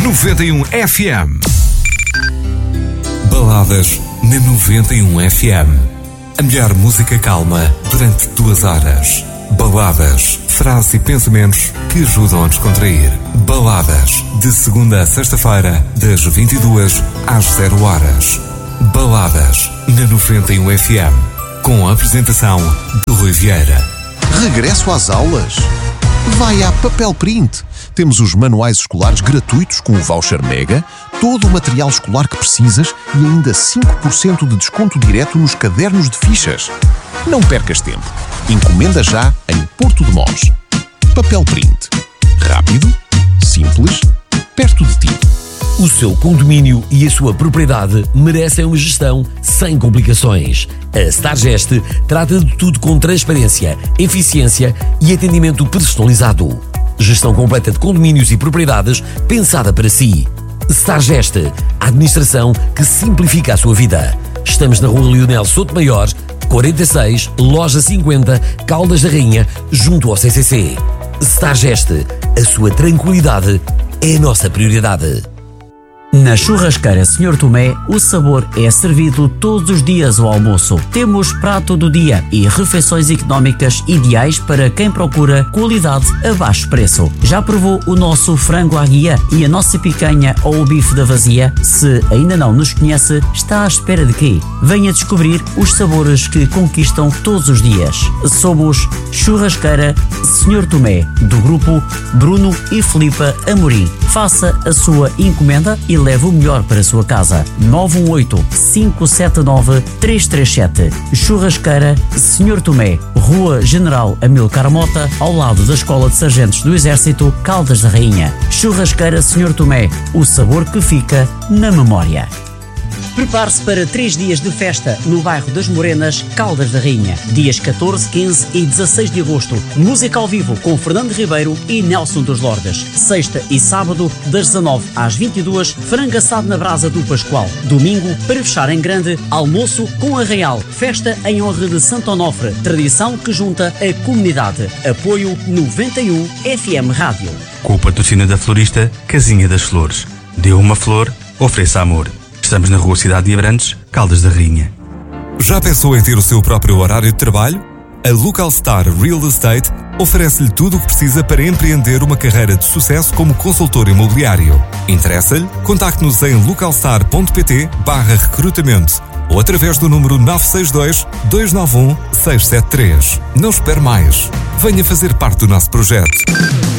91 FM. Baladas na 91 FM. A melhor música calma durante 2 horas. Baladas, frases e pensamentos que ajudam a descontrair. Baladas, de segunda a sexta-feira, das 22 às 0 horas. Baladas, na 91 FM. Com a apresentação de Rui Vieira. Regresso às aulas? Vai à Papel Print. Temos os manuais escolares gratuitos com o voucher Mega, todo o material escolar que precisas e ainda 5% de desconto direto nos cadernos de fichas. Não percas tempo. Encomenda já em Porto de Mós. Papel Print. Rápido, simples, perto de ti. O seu condomínio e a sua propriedade merecem uma gestão sem complicações. A Stargest trata de tudo com transparência, eficiência e atendimento personalizado. Gestão completa de condomínios e propriedades pensada para si. Stargest, a administração que simplifica a sua vida. Estamos na Rua Leonel Sotomayor, 46, Loja 50, Caldas da Rainha, junto ao CCC. Stargest, a sua tranquilidade é a nossa prioridade. Na churrasqueira Sr. Tomé, o sabor é servido todos os dias ao almoço. Temos prato do dia e refeições económicas ideais para quem procura qualidade a baixo preço. Já provou o nosso frango à guia e a nossa picanha ou o bife da vazia? Se ainda não nos conhece, está à espera de quê? Venha descobrir os sabores que conquistam todos os dias. Somos Churrasqueira Sr. Tomé, do grupo Bruno e Filipa Amorim. Faça a sua encomenda e leve o melhor para a sua casa. 918-579-337. Churrasqueira Sr. Tomé, Rua General Amilcar Mota, ao lado da Escola de Sargentos do Exército, Caldas da Rainha. Churrasqueira Sr. Tomé, o sabor que fica na memória. Prepare-se para 3 dias de festa no bairro das Morenas, Caldas da Rainha. Dias 14, 15 e 16 de agosto. Música ao vivo com Fernando Ribeiro e Nelson dos Lordes. Sexta e sábado, das 19 às 22, frango assado na brasa do Pascoal. Domingo, para fechar em grande, almoço com Arraial. Festa em honra de Santo Onofre. Tradição que junta a comunidade. Apoio 91 FM Rádio. Com o patrocínio da florista Casinha das Flores. Dê uma flor, ofereça amor. Estamos na Rua Cidade de Abrantes, Caldas da Rainha. Já pensou em ter o seu próprio horário de trabalho? A Local Star Real Estate oferece-lhe tudo o que precisa para empreender uma carreira de sucesso como consultor imobiliário. Interessa-lhe? Contacte-nos em localstar.pt/recrutamento ou através do número 962-291-673. Não espere mais. Venha fazer parte do nosso projeto.